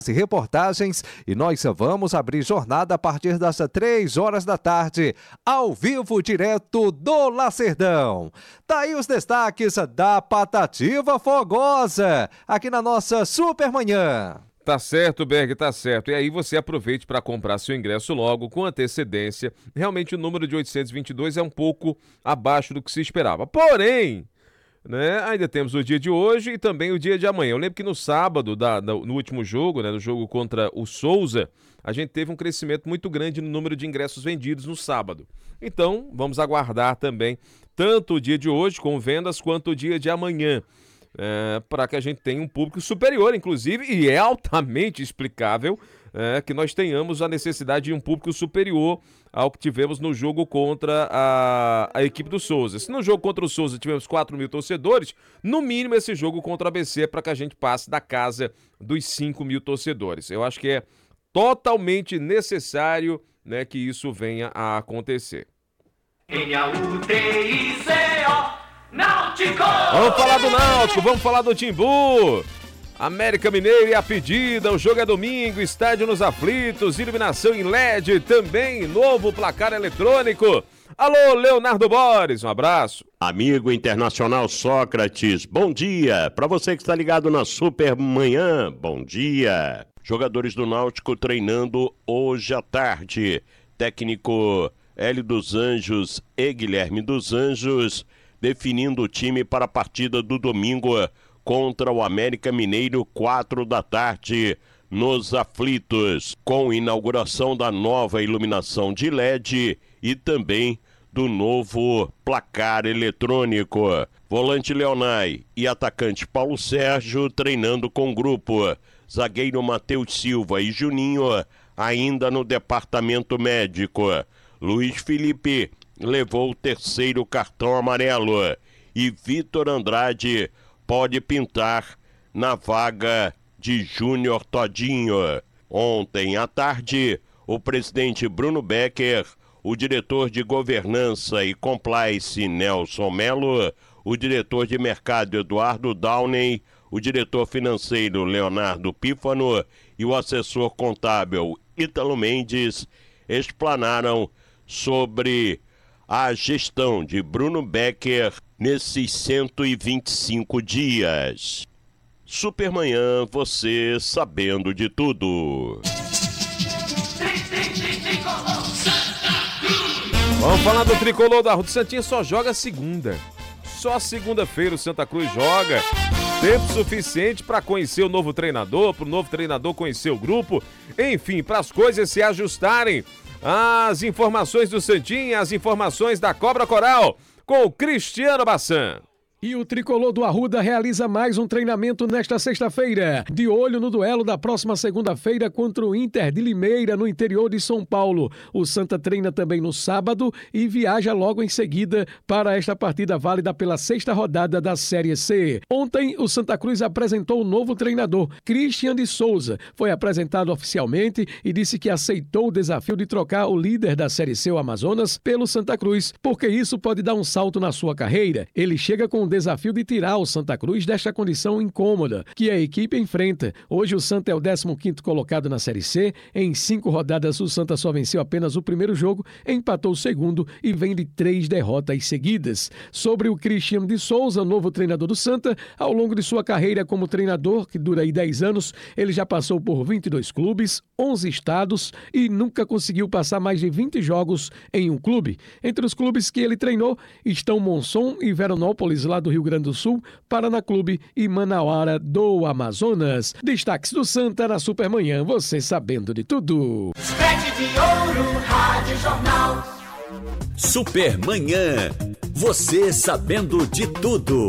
e reportagens, e nós vamos abrir jornada a partir das 3 horas da tarde, ao vivo, direto do Lacerdão. Tá aí os destaques da Patativa Fogosa, aqui na nossa Supermanhã. Tá certo, Berg, tá certo. E aí você aproveite para comprar seu ingresso logo, com antecedência. Realmente o número de 822 é um pouco abaixo do que se esperava. Porém, né, ainda temos o dia de hoje e também o dia de amanhã. Eu lembro que no sábado, no último jogo, né, no jogo contra o Souza, a gente teve um crescimento muito grande no número de ingressos vendidos no sábado. Então, vamos aguardar também tanto o dia de hoje com vendas quanto o dia de amanhã, para que a gente tenha um público superior, inclusive, e é altamente explicável que nós tenhamos a necessidade de um público superior ao que tivemos no jogo contra a equipe do Souza. Se no jogo contra o Souza tivemos 4.000 torcedores, no mínimo esse jogo contra o ABC é para que a gente passe da casa dos 5.000 torcedores. Eu acho que é totalmente necessário, né, que isso venha a acontecer. Náutico! Vamos falar do Náutico, vamos falar do Timbu. América Mineiro e a pedida, o jogo é domingo, estádio nos aflitos, iluminação em LED, também novo placar eletrônico. Alô, Leonardo Borges, um abraço. Amigo internacional Sócrates, bom dia. Para você que está ligado na Supermanhã, bom dia. Jogadores do Náutico treinando hoje à tarde. Técnico Hélio dos Anjos e Guilherme dos Anjos definindo o time para a partida do domingo contra o América Mineiro, 4 da tarde, nos aflitos, com inauguração da nova iluminação de LED e também do novo placar eletrônico. Volante Leonai e atacante Paulo Sérgio treinando com grupo. Zagueiro Matheus Silva e Juninho ainda no departamento médico. Luiz Felipe levou o 3º cartão amarelo e Vitor Andrade pode pintar na vaga de Júnior Todinho. Ontem à tarde, o presidente Bruno Becker, o diretor de governança e compliance Nelson Melo, o diretor de mercado Eduardo Downey, o diretor financeiro Leonardo Pífano e o assessor contábil Ítalo Mendes explanaram sobre a gestão de Bruno Becker nesses 125 dias. Supermanhã, você sabendo de tudo. Vamos falar do tricolor da Rua do Santinha, só joga segunda. Só segunda-feira o Santa Cruz joga. Tempo suficiente para conhecer o novo treinador, para o novo treinador conhecer o grupo, enfim, para as coisas se ajustarem. As informações do Santinha, as informações da Cobra Coral, com o Cristiano Bassan. E o tricolor do Arruda realiza mais um treinamento nesta sexta-feira, de olho no duelo da próxima segunda-feira contra o Inter de Limeira, no interior de São Paulo. O Santa treina também no sábado e viaja logo em seguida para esta partida válida pela 6ª rodada da Série C. Ontem, o Santa Cruz apresentou o novo treinador, Christian de Souza. Foi apresentado oficialmente e disse que aceitou o desafio de trocar o líder da Série C, o Amazonas, pelo Santa Cruz, porque isso pode dar um salto na sua carreira. Ele chega com o desafio de tirar o Santa Cruz desta condição incômoda que a equipe enfrenta. Hoje o Santa é o 15º colocado na Série C. Em 5 rodadas o Santa só venceu apenas o primeiro jogo, empatou o segundo e vem de 3 derrotas seguidas. Sobre o Cristiano de Souza, novo treinador do Santa, ao longo de sua carreira como treinador, que dura aí 10 anos, ele já passou por 22 clubes, 11 estados e nunca conseguiu passar mais de 20 jogos em um clube. Entre os clubes que ele treinou estão Monson e Veranópolis, lá do Rio Grande do Sul, Paraná Clube e Manauara do Amazonas. Destaques do Santa na Supermanhã, você sabendo de tudo. Sete de Ouro, Rádio Jornal. Supermanhã, você sabendo de tudo.